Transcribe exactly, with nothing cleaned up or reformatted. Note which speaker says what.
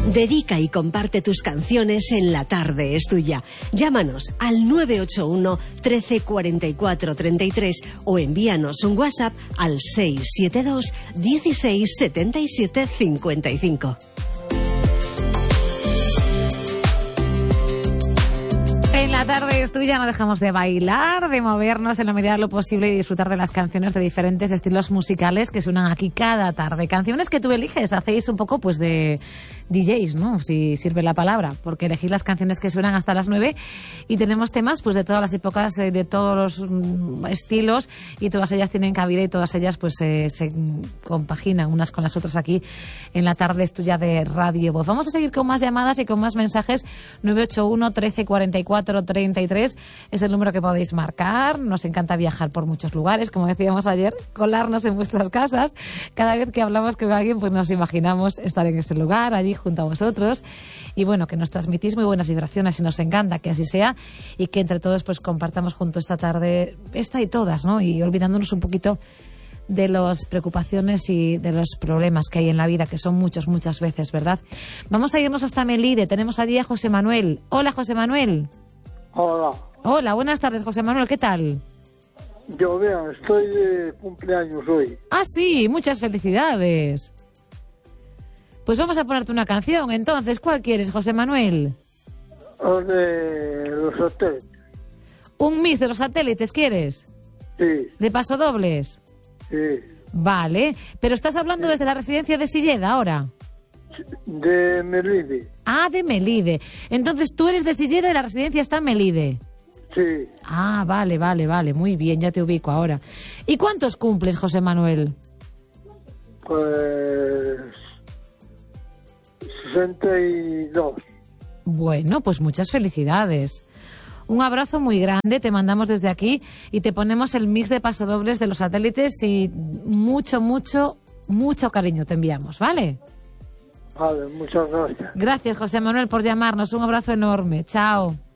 Speaker 1: Dedica y comparte tus canciones en La Tarde es Tuya. Llámanos al nueve ocho uno, trece, cuarenta y cuatro, treinta y tres o envíanos un WhatsApp al seis siete dos, dieciséis, setenta y siete, cincuenta y cinco.
Speaker 2: En La Tarde es Tuya no dejamos de bailar, de movernos en la medida de lo posible y disfrutar de las canciones de diferentes estilos musicales que suenan aquí cada tarde. Canciones que tú eliges, hacéis un poco pues de D Js, ¿no? Si sirve la palabra, porque elegís las canciones que suenan hasta las nueve y tenemos temas pues de todas las épocas, de todos los mm, estilos, y todas ellas tienen cabida y todas ellas pues eh, se compaginan unas con las otras aquí en La Tarde es Tuya de Radio Voz. Vamos a seguir con más llamadas y con más mensajes. Nueve ocho uno, trece, cuarenta y cuatro, treinta y tres es el número que podéis marcar. Nos encanta viajar por muchos lugares, como decíamos ayer, colarnos en vuestras casas. Cada vez que hablamos con alguien pues nos imaginamos estar en ese lugar, allí junto a vosotros, y bueno, que nos transmitís muy buenas vibraciones y nos encanta que así sea, y que entre todos pues compartamos junto esta tarde, esta y todas, ¿no? Y olvidándonos un poquito de las preocupaciones y de los problemas que hay en la vida, que son muchos, muchas veces, ¿verdad? Vamos a irnos hasta Melide. Tenemos allí a José Manuel. Hola, José Manuel.
Speaker 3: Hola.
Speaker 2: Hola, buenas tardes, José Manuel. ¿Qué tal?
Speaker 3: Yo, vean, estoy de cumpleaños hoy.
Speaker 2: Ah, sí, muchas felicidades. Pues vamos a ponerte una canción. Entonces, ¿cuál quieres, José Manuel?
Speaker 3: O de los satélites.
Speaker 2: ¿Un mix de los satélites quieres?
Speaker 3: Sí.
Speaker 2: ¿De pasodobles?
Speaker 3: Sí.
Speaker 2: Vale, pero estás hablando desde la residencia de Silleda ahora.
Speaker 3: De Melide.
Speaker 2: Ah, de Melide. Entonces tú eres de Silleda y la residencia está en Melide.
Speaker 3: Sí.
Speaker 2: Ah, vale, vale, vale, muy bien, ya te ubico ahora. ¿Y cuántos cumples, José Manuel?
Speaker 3: Pues sesenta y dos.
Speaker 2: Bueno, pues muchas felicidades. Un abrazo muy grande, te mandamos desde aquí y te ponemos el mix de pasodobles de los satélites y mucho, mucho, mucho cariño te enviamos, ¿vale?
Speaker 3: Vale, muchas gracias.
Speaker 2: Gracias, José Manuel, por llamarnos. Un abrazo enorme. Chao.